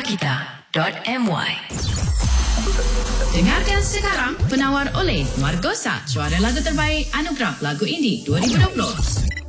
suarakita.my. Dengarkan sekarang penawar oleh Margosa, juara lagu terbaik Anugerah Lagu Indie 2020.